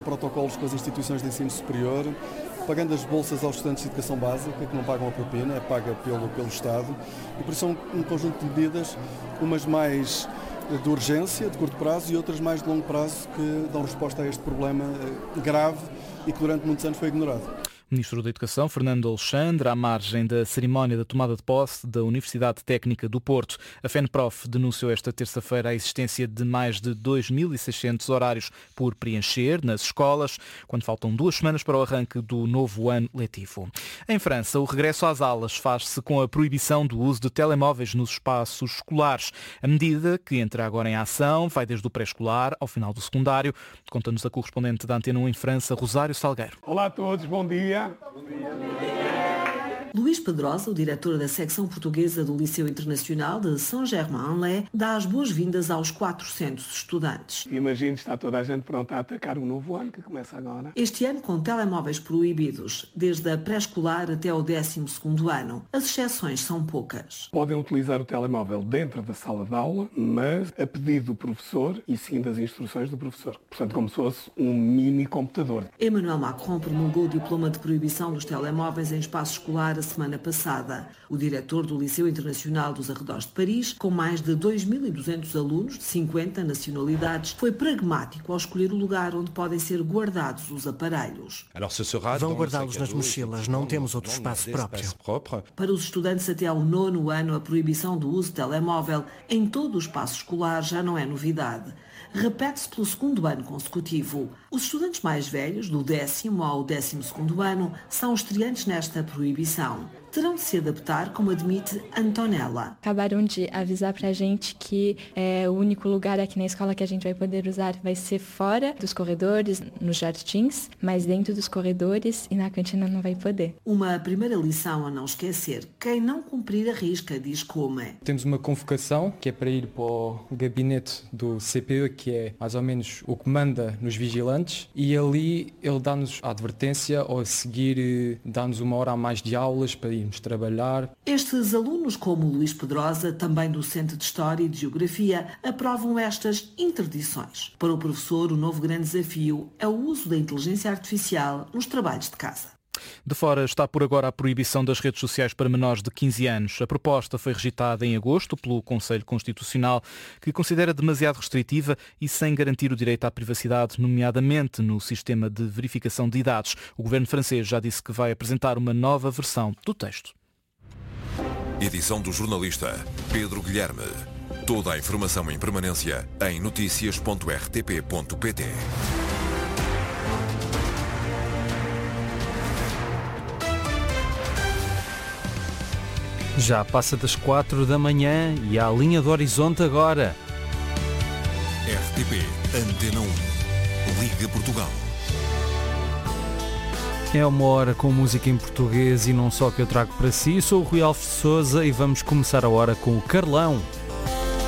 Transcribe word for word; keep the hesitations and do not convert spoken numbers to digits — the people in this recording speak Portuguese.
protocolos com as instituições de ensino superior, pagando as bolsas aos estudantes de educação básica, que não pagam a propina, é paga pelo, pelo Estado, e por isso são um conjunto de medidas, umas mais de urgência, de curto prazo, e outras mais de longo prazo, que dão resposta a este problema grave e que durante muitos anos foi ignorado. Ministro da Educação, Fernando Alexandre, à margem da cerimónia da tomada de posse da Universidade Técnica do Porto. A FENPROF denunciou esta terça-feira a existência de mais de dois mil e seiscentos horários por preencher nas escolas, quando faltam duas semanas para o arranque do novo ano letivo. Em França, o regresso às aulas faz-se com a proibição do uso de telemóveis nos espaços escolares. A medida, que entra agora em ação, vai desde o pré-escolar ao final do secundário. Conta-nos a correspondente da Antena um em França, Rosário Salgueiro. Olá a todos, bom dia. Luís Pedrosa, o diretor da secção portuguesa do Liceu Internacional de Saint-Germain-en-Laye, dá as boas-vindas aos quatrocentos estudantes. Imagino, está toda a gente pronta a atacar o novo ano que começa agora. Este ano com telemóveis proibidos, desde a pré-escolar até o décimo segundo ano. As exceções são poucas. Podem utilizar o telemóvel dentro da sala de aula, mas a pedido do professor e seguindo as instruções do professor. Portanto, como se fosse um mini computador. Emmanuel Macron promulgou o diploma de proibição dos telemóveis em espaço escolar a semana passada. O diretor do Liceu Internacional dos Arredores de Paris, com mais de dois mil e duzentos alunos de cinquenta nacionalidades, foi pragmático ao escolher o lugar onde podem ser guardados os aparelhos. Vão guardá-los nas mochilas, não temos outro espaço próprio. Para os estudantes até ao nono ano, a proibição do uso de telemóvel em todo o espaço escolar já não é novidade. Repete-se pelo segundo ano consecutivo. Os estudantes mais velhos, do décimo ao décimo segundo ano, são estreantes nesta proibição. Terão de se adaptar, como admite Antonella. Acabaram de avisar pra gente que é, o único lugar aqui na escola que a gente vai poder usar vai ser fora dos corredores, nos jardins, mas dentro dos corredores e na cantina não vai poder. Uma primeira lição a não esquecer. Quem não cumprir a risca diz como é. Temos uma convocação que é para ir para o gabinete do C P E, que é mais ou menos o que manda nos vigilantes, e ali ele dá-nos a advertência ou a seguir dá-nos uma hora a mais de aulas para ir trabalhar. Estes alunos, como o Luís Pedrosa, também docente de História e de Geografia, aprovam estas interdições. Para o professor, o novo grande desafio é o uso da inteligência artificial nos trabalhos de casa. De fora está por agora a proibição das redes sociais para menores de quinze anos. A proposta foi rejeitada em agosto pelo Conselho Constitucional, que considera demasiado restritiva e sem garantir o direito à privacidade, nomeadamente no sistema de verificação de idades. O governo francês já disse que vai apresentar uma nova versão do texto. Edição do jornalista Pedro Guilherme. Toda a informação em permanência em notícias ponto r t p ponto p t. Já passa das quatro da manhã e há a linha do horizonte agora. R T P Antena um. Liga Portugal. É uma hora com música em português e não só que eu trago para si. Sou o Rui Alves de Sousa e vamos começar a hora com o Carlão.